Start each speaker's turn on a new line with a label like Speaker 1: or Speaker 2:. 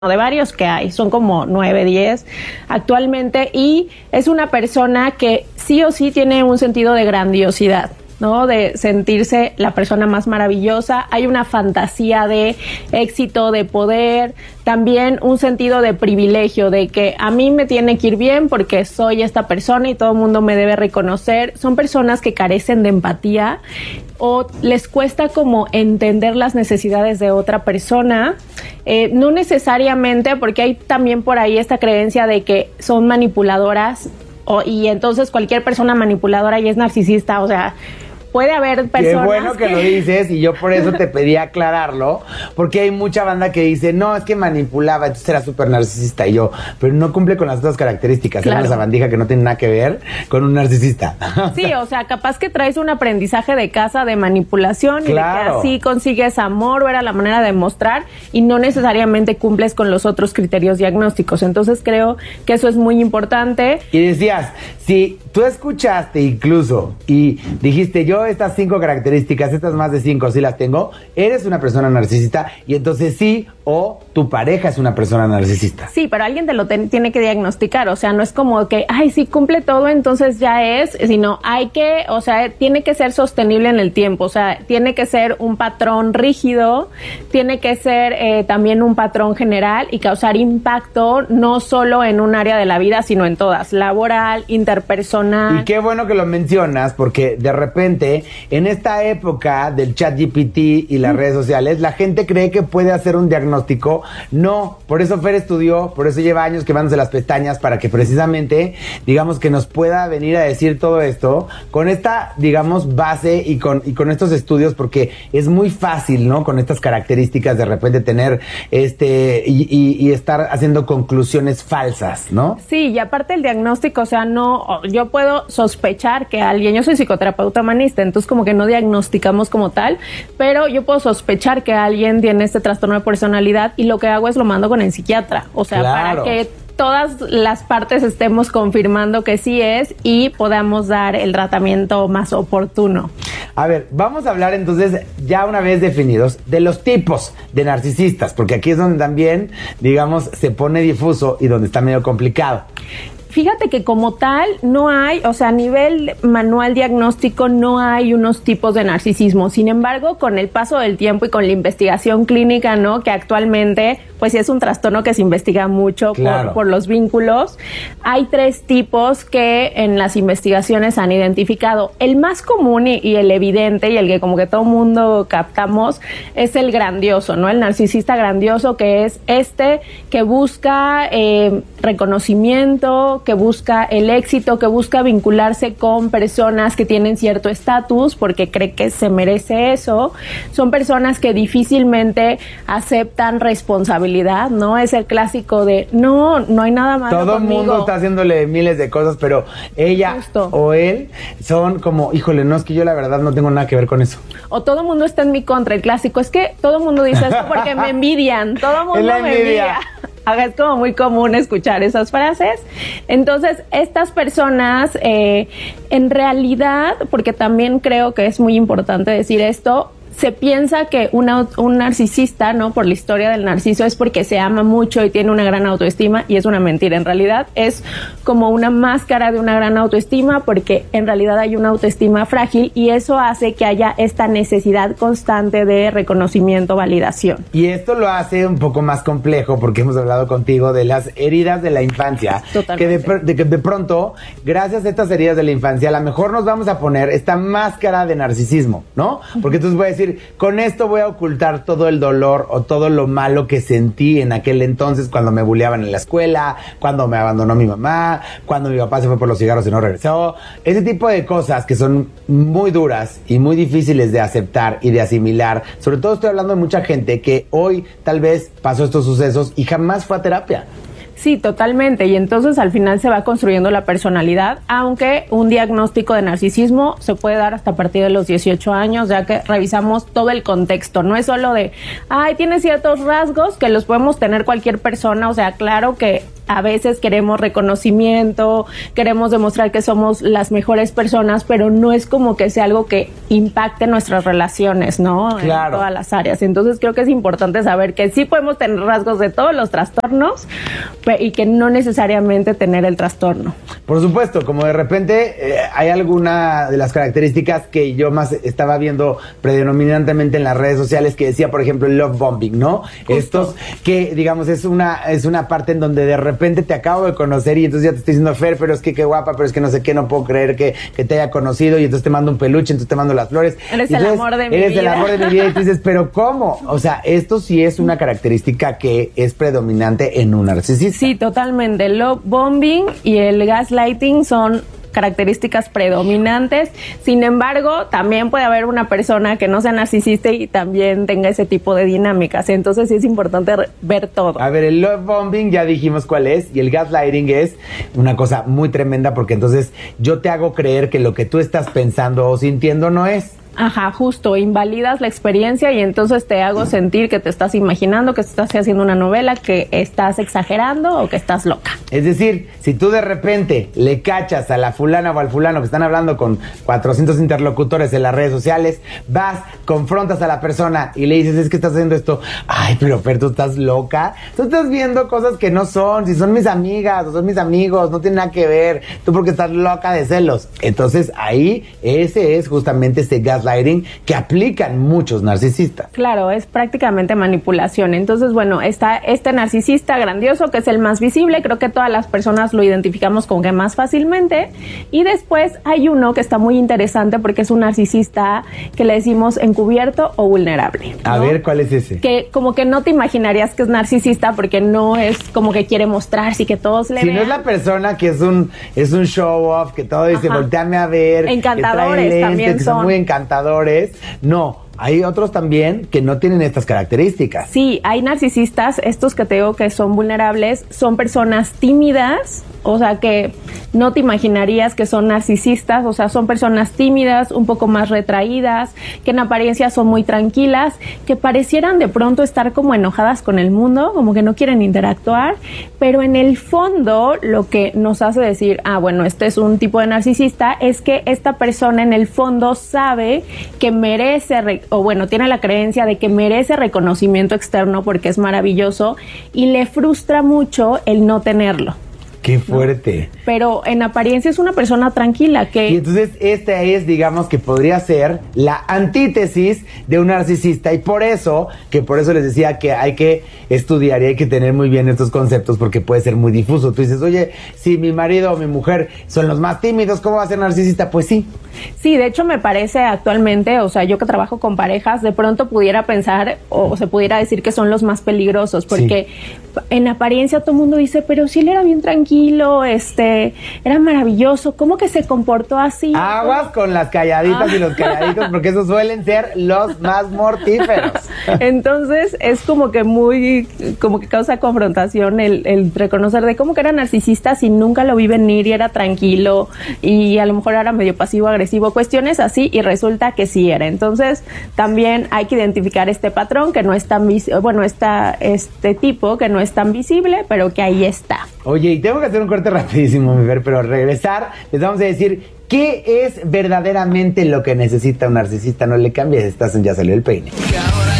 Speaker 1: de varios que hay, son como 9, 10 actualmente, y es una persona que sí o sí tiene un sentido de grandiosidad, ¿no? De sentirse la persona más maravillosa. Hay una fantasía de éxito, de poder, también un sentido de privilegio, de que a mí me tiene que ir bien porque soy esta persona y todo el mundo me debe reconocer. Son personas que carecen de empatía o les cuesta como entender las necesidades de otra persona, no necesariamente, porque hay también por ahí esta creencia de que son manipuladoras y entonces cualquier persona manipuladora ya es narcisista, o sea, puede haber personas.
Speaker 2: Qué bueno que lo dices, y yo por eso te pedí aclararlo, porque hay mucha banda que dice, no, es que manipulaba, entonces era súper narcisista, y yo, pero no cumple con las otras características, claro. Era una sabandija que no tiene nada que ver con un narcisista.
Speaker 1: Sí, o sea, capaz que traes un aprendizaje de casa de manipulación, claro, y de que así consigues amor, o era la manera de mostrar, y no necesariamente cumples con los otros criterios diagnósticos. Entonces creo que eso es muy importante.
Speaker 2: Y decías, si tú escuchaste incluso y dijiste, yo estas 5 características, estas más de 5 sí las tengo, eres una persona narcisista, y entonces sí, o tu pareja es una persona narcisista.
Speaker 1: Sí, pero alguien te lo tiene que diagnosticar, o sea, no es como que, ay, sí cumple todo, entonces ya es, sino hay que, o sea, tiene que ser sostenible en el tiempo, o sea, tiene que ser un patrón rígido, tiene que ser también un patrón general y causar impacto no solo en un área de la vida, sino en todas, laboral, interpersonal.
Speaker 2: Y qué bueno que lo mencionas, porque de repente, en esta época del ChatGPT y las redes sociales, la gente cree que puede hacer un diagnóstico. No, por eso Fer estudió, por eso lleva años quemándose las pestañas, para que precisamente, digamos, que nos pueda venir a decir todo esto con esta, digamos, base y con estos estudios, porque es muy fácil, ¿no? Con estas características de repente tener y estar haciendo conclusiones falsas, ¿no?
Speaker 1: Sí, y aparte el diagnóstico, o sea, no, yo puedo sospechar que alguien, yo soy psicoterapeuta humanista, entonces como que no diagnosticamos como tal, pero yo puedo sospechar que alguien tiene este trastorno de personalidad, y lo que hago es lo mando con el psiquiatra, o sea, claro, para que todas las partes estemos confirmando que sí es y podamos dar el tratamiento más oportuno.
Speaker 2: A ver, vamos a hablar entonces, ya una vez definidos, de los tipos de narcisistas, porque aquí es donde también, digamos, se pone difuso y donde está medio complicado.
Speaker 1: Fíjate que como tal no hay, o sea, a nivel manual diagnóstico no hay unos tipos de narcisismo. Sin embargo, con el paso del tiempo y con la investigación clínica, ¿no? Que actualmente, pues sí es un trastorno que se investiga mucho, claro, por los vínculos. Hay 3 tipos que en las investigaciones han identificado. El más común y el evidente, y el que como que todo mundo captamos, es el grandioso, ¿no? El narcisista grandioso, que es que busca reconocimiento, que busca el éxito, que busca vincularse con personas que tienen cierto estatus porque cree que se merece eso. Son personas que difícilmente aceptan responsabilidad, ¿no? Es el clásico de, no hay nada malo
Speaker 2: todo
Speaker 1: conmigo.
Speaker 2: Todo el mundo está haciéndole miles de cosas, pero ella Justo. O él son como, híjole, no, es que yo la verdad no tengo nada que ver con eso.
Speaker 1: O todo el mundo está en mi contra. El clásico es que todo el mundo dice esto porque me envidian. Todo el mundo me envidia. Es como muy común escuchar esas frases. Entonces, estas personas, en realidad, porque también creo que es muy importante decir esto, se piensa que un narcisista, ¿no? Por la historia del narciso, es porque se ama mucho y tiene una gran autoestima, y es una mentira. En realidad es como una máscara de una gran autoestima, porque en realidad hay una autoestima frágil, y eso hace que haya esta necesidad constante de reconocimiento, validación.
Speaker 2: Y esto lo hace un poco más complejo, porque hemos hablado contigo de las heridas de la infancia. Totalmente. Que de pronto, gracias a estas heridas de la infancia, a lo mejor nos vamos a poner esta máscara de narcisismo, ¿no? Porque entonces voy a decir, con esto voy a ocultar todo el dolor o todo lo malo que sentí en aquel entonces, cuando me bulleaban en la escuela, cuando me abandonó mi mamá, cuando mi papá se fue por los cigarros y no regresó. Ese tipo de cosas que son muy duras y muy difíciles de aceptar y de asimilar. Sobre todo estoy hablando de mucha gente que hoy tal vez pasó estos sucesos y jamás fue a terapia.
Speaker 1: Sí, totalmente. Y entonces al final se va construyendo la personalidad, aunque un diagnóstico de narcisismo se puede dar hasta a partir de los 18 años, ya que revisamos todo el contexto. No es solo de, tiene ciertos rasgos que los podemos tener cualquier persona. O sea, claro que a veces queremos reconocimiento, queremos demostrar que somos las mejores personas, pero no es como que sea algo que impacte nuestras relaciones, ¿no?
Speaker 2: Claro.
Speaker 1: En todas las áreas. Entonces creo que es importante saber que sí podemos tener rasgos de todos los trastornos y que no necesariamente tener el trastorno.
Speaker 2: Por supuesto, como de repente hay alguna de las características que yo más estaba viendo predominantemente en las redes sociales que decía, por ejemplo, el love bombing, ¿no? Justo. Estos que, digamos, es una parte en donde de repente te acabo de conocer y entonces ya te estoy diciendo, Fer, pero es que qué guapa, pero es que no sé qué, no puedo creer que te haya conocido y entonces te mando un peluche, entonces te mando las flores.
Speaker 1: Eres el amor de mi vida.
Speaker 2: Eres el amor de mi vida y tú dices, pero ¿cómo? O sea, esto sí es una característica que es predominante en un narcisista.
Speaker 1: Sí, totalmente. El love bombing y el gaslighting son características predominantes. Sin embargo, también puede haber una persona que no sea narcisista y también tenga ese tipo de dinámicas. Entonces sí es importante ver todo.
Speaker 2: A ver, el love bombing ya dijimos cuál es, y el gaslighting es una cosa muy tremenda porque entonces yo te hago creer que lo que tú estás pensando o sintiendo no es.
Speaker 1: Ajá, justo, invalidas la experiencia y entonces te hago sentir que te estás imaginando, que estás haciendo una novela, que estás exagerando o que estás loca.
Speaker 2: Es decir, si tú de repente le cachas a la fulana o al fulano que están hablando con 400 interlocutores en las redes sociales, vas, confrontas a la persona y le dices, es que estás haciendo esto. Ay, pero Fer, tú estás loca. Tú estás viendo cosas que no son. Si son mis amigas o son mis amigos, no tiene nada que ver. Tú porque estás loca de celos. Entonces ahí, ese es justamente este gaslighting que aplican muchos narcisistas.
Speaker 1: Claro, es prácticamente manipulación. Entonces, bueno, está este narcisista grandioso que es el más visible, creo que todas las personas lo identificamos como que más fácilmente, y después hay uno que está muy interesante porque es un narcisista que le decimos encubierto o vulnerable, ¿no?
Speaker 2: A ver, ¿cuál es ese?
Speaker 1: Que como que no te imaginarías que es narcisista porque no es como que quiere mostrarse y que todos le vean.
Speaker 2: Si no es la persona que es un show off, que todo dice, volteame a ver,
Speaker 1: encantadores,
Speaker 2: que trae lentes,
Speaker 1: también
Speaker 2: que son muy encantadores. No, hay otros también que no tienen estas características.
Speaker 1: Sí, hay narcisistas, estos que te digo que son vulnerables, son personas tímidas, o sea que no te imaginarías que son narcisistas, o sea, son personas tímidas, un poco más retraídas, que en apariencia son muy tranquilas, que parecieran de pronto estar como enojadas con el mundo, como que no quieren interactuar, pero en el fondo lo que nos hace decir, bueno, este es un tipo de narcisista, es que esta persona en el fondo sabe que merece, o bueno, tiene la creencia de que merece reconocimiento externo porque es maravilloso y le frustra mucho el no tenerlo.
Speaker 2: ¡Qué fuerte!
Speaker 1: ¿No? Pero en apariencia es una persona tranquila que...
Speaker 2: Y entonces esta es, digamos, que podría ser la antítesis de un narcisista y por eso les decía que hay que estudiar y hay que tener muy bien estos conceptos porque puede ser muy difuso. Tú dices, oye, si mi marido o mi mujer son los más tímidos, ¿cómo va a ser narcisista? Pues sí.
Speaker 1: Sí, de hecho me parece actualmente, o sea, yo que trabajo con parejas, de pronto pudiera pensar o se pudiera decir que son los más peligrosos porque en apariencia todo el mundo dice, pero si él era bien tranquilo, era maravilloso, ¿cómo que se comportó así?
Speaker 2: Aguas con las calladitas y los calladitos porque esos suelen ser los más mortíferos.
Speaker 1: Entonces es como que causa confrontación el reconocer de cómo que era narcisista si nunca lo vi venir y era tranquilo y a lo mejor era medio pasivo-agresivo, cuestiones así, y resulta que sí era. Entonces también hay que identificar este patrón que no es tan este tipo que no es tan visible, pero que ahí está.
Speaker 2: Oye, y tengo que hacer un corte rapidísimo, mi Fer, pero al regresar les vamos a decir qué es verdaderamente lo que necesita un narcisista. No le cambies, estás en Ya Salió el Peine.